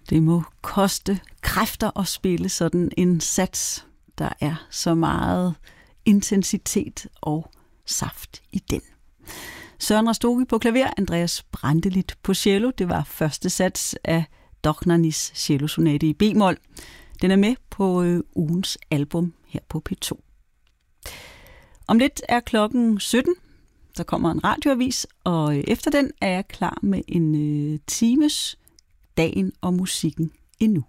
Det må koste kræfter at spille sådan en sats. Der er så meget intensitet og saft i den. Søren Rastogi på klaver, Andreas Brandelit på cello. Det var første sats af Dohnánys cellosonate i b-mol. Den er med på ugens album her på P2. Om lidt er klokken 17. Der kommer en radioavis, og efter den er jeg klar med en times dagen og musikken endnu.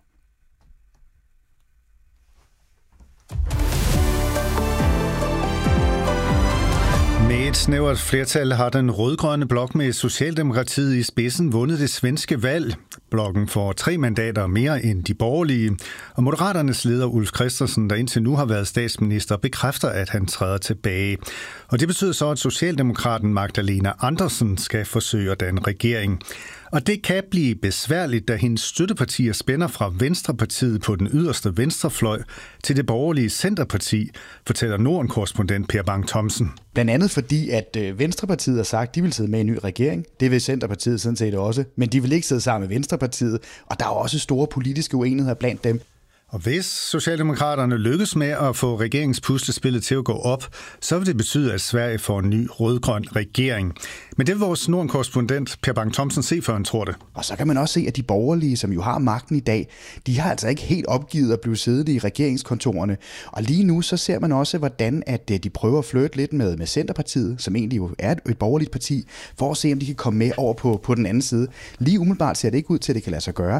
Med et snævert flertal har den rødgrønne blok med Socialdemokratiet i spidsen vundet det svenske valg. Blokken får 3 mandater mere end de borgerlige, og Moderaternes leder Ulf Kristersson, der indtil nu har været statsminister, bekræfter, at han træder tilbage. Og det betyder så, at Socialdemokraten Magdalena Andersson skal forsøge at danne regering. Og det kan blive besværligt, da hendes støttepartier spænder fra Venstrepartiet på den yderste venstrefløj til det borgerlige Centerparti, fortæller Norden-korrespondent Per Bang Thomsen. Blandt andet fordi, at Venstrepartiet har sagt, at de vil sidde med i en ny regering. Det vil Centerpartiet sådan set også, men de vil ikke sidde sammen med Venstrepartiet, og der er også store politiske uenigheder blandt dem. Og hvis Socialdemokraterne lykkes med at få regeringspuslespillet til at gå op, så vil det betyde, at Sverige får en ny rød-grøn regering. Men det vil vores Norden-korrespondent Per Bang Thomsen se, før han tror det. Og så kan man også se, at de borgerlige, som jo har magten i dag, de har altså ikke helt opgivet at blive siddende i regeringskontorerne. Og lige nu så ser man også, hvordan at de prøver at flytte lidt med Centerpartiet, som egentlig jo er et borgerligt parti, for at se, om de kan komme med over på den anden side. Lige umiddelbart ser det ikke ud til, at det kan lade sig gøre.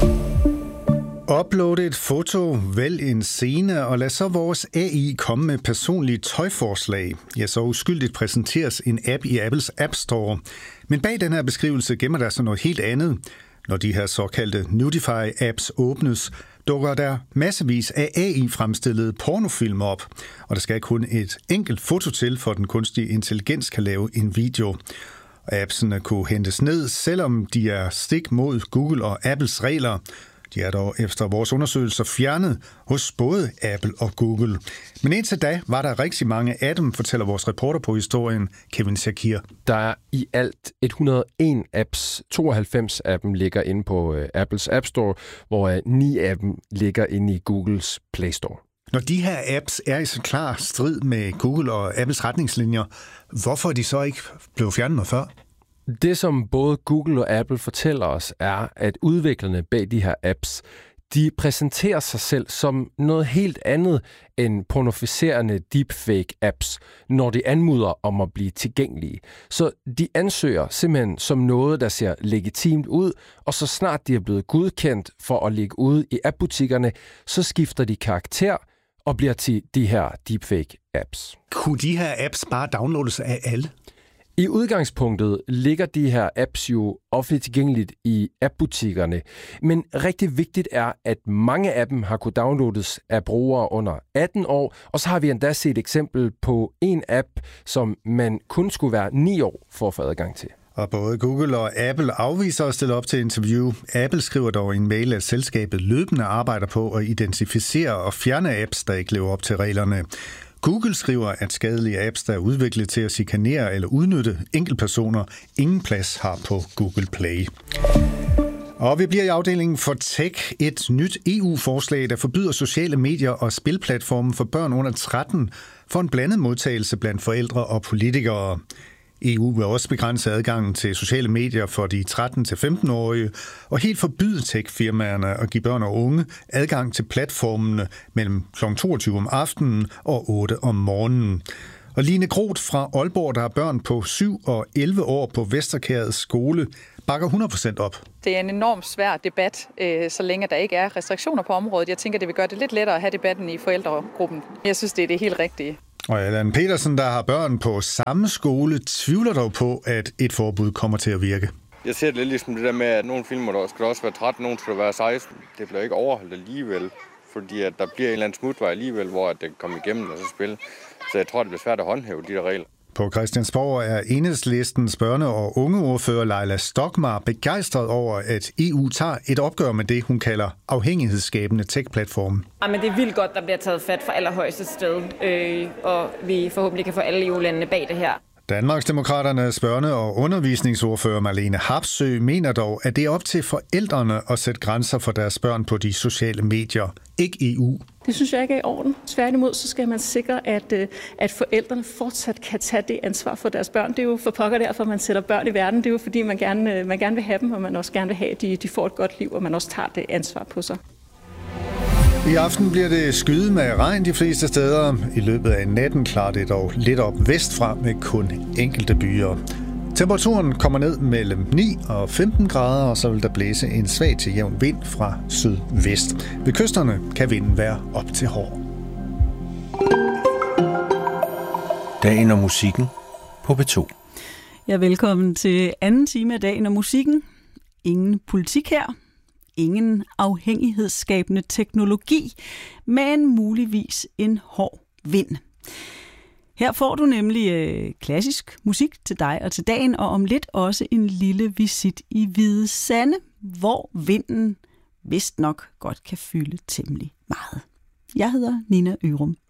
Upload et foto, vælg en scene, og lad så vores AI komme med personlige tøjforslag. Ja, så uskyldigt præsenteres en app i Apples App Store. Men bag den her beskrivelse gemmer der så noget helt andet. Når de her såkaldte Nudify-apps åbnes, dukker der massevis af AI-fremstillede pornofilm op. Og der skal kun et enkelt foto til, for den kunstige intelligens kan lave en video. Appsene kunne hentes ned, selvom de er stik mod Google og Apples regler. De er dog efter vores undersøgelser fjernet hos både Apple og Google. Men indtil da var der rigtig mange af dem, fortæller vores reporter på historien, Kevin Shakir. Der er i alt 101 apps. 92 af dem ligger inde på Apples App Store, hvor 9 af dem ligger inde i Googles Play Store. Når de her apps er i så klar strid med Google og Apples retningslinjer, hvorfor er de så ikke blevet fjernet noget før? Det, som både Google og Apple fortæller os, er, at udviklerne bag de her apps, de præsenterer sig selv som noget helt andet end pornoficerende deepfake-apps, når de anmoder om at blive tilgængelige. Så de ansøger simpelthen som noget, der ser legitimt ud, og så snart de er blevet godkendt for at ligge ude i appbutikkerne, så skifter de karakter og bliver til de her deepfake-apps. Kunne de her apps bare downloades af alle? I udgangspunktet ligger de her apps jo offentligt tilgængeligt i appbutikkerne, men rigtig vigtigt er, at mange af dem har kunnet downloades af brugere under 18 år, og så har vi endda set et eksempel på en app, som man kun skulle være 9 år for at få adgang til. Og både Google og Apple afviser at stille op til interview. Apple skriver dog i en mail, at selskabet løbende arbejder på at identificere og fjerne apps, der ikke lever op til reglerne. Google skriver, at skadelige apps, der er udviklet til at chikanere eller udnytte enkeltpersoner, ingen plads har på Google Play. Og vi bliver i afdelingen for tech. Et nyt EU-forslag, der forbyder sociale medier og spilplatformen for børn under 13 for en blandet modtagelse blandt forældre og politikere. EU vil også begrænse adgangen til sociale medier for de 13-15-årige og helt forbyde tech-firmaerne at give børn og unge adgang til platformene mellem kl. 22 om aftenen og 8 om morgenen. Og Line Groth fra Aalborg, der har børn på 7 og 11 år på Vesterkærets skole, bakker 100% op. Det er en enormt svær debat, så længe der ikke er restriktioner på området. Jeg tænker, det vil gøre det lidt lettere at have debatten i forældregruppen. Jeg synes, det er det helt rigtige. Og Allan Petersen, der har børn på samme skole, tvivler dog på, at et forbud kommer til at virke. Jeg ser det lidt ligesom det der med, at nogle filmer der skal også være 13, nogle skal være 16. Det bliver ikke overholdt alligevel, fordi at der bliver en eller anden smutvej alligevel, hvor det kommer igennem og så spil. Så jeg tror, det bliver svært at håndhæve de der regler. På Christiansborg er Enhedslistens børne- og ungeordfører Leila Stockmar begejstret over, at EU tager et opgør med det, hun kalder afhængighedsskabende tech-platforme. Men det er vildt godt, der bliver taget fat for allerhøjeste sted, og vi forhåbentlig kan få alle EU-landene bag det her. Danmarksdemokraternes børne- og undervisningsordfører Marlene Harpsøe mener dog, at det er op til forældrene at sætte grænser for deres børn på de sociale medier, ikke EU. Det synes jeg ikke er i orden. Tværtimod så skal man sikre, at forældrene fortsat kan tage det ansvar for deres børn. Det er jo for pokker derfor, man sætter børn i verden. Det er jo fordi, man gerne vil have dem, og man også gerne vil have, at de får et godt liv, og man også tager det ansvar på sig. I aften bliver det skyet med regn de fleste steder. I løbet af natten klarer det dog lidt op vestfra med kun enkelte byer. Temperaturen kommer ned mellem 9 og 15 grader, og så vil der blæse en svag til jævn vind fra sydvest. Ved kysterne kan vinden være op til hård. Dagen og musikken på P2. Ja, velkommen til anden time af Dagen og musikken. Ingen politik her. Ingen afhængighedsskabende teknologi, men muligvis en hård vind. Her får du nemlig klassisk musik til dig og til dagen, og om lidt også en lille visit i Hvide Sande, hvor vinden vist nok godt kan fylde temmelig meget. Jeg hedder Nina Ørum.